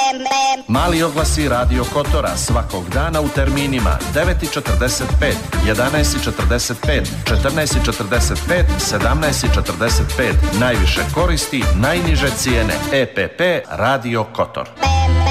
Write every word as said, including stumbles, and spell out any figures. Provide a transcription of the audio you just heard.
Mali oglasi Radio Kotora svakog dana u terminima devet i četrdeset pet, jedanaest i četrdeset pet, četrnaest i četrdeset pet, sedamnaest i četrdeset pet. Najviše koristi, najniže cijene. E P P Radio Kotor.